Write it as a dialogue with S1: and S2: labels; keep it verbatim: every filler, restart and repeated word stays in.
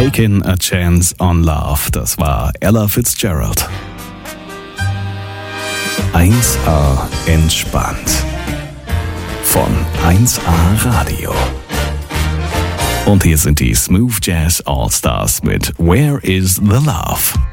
S1: Taking a Chance on Love, das war Ella Fitzgerald. eins A entspannt. Von eins A Radio. Und hier sind die Smooth Jazz All Stars mit Where is the Love?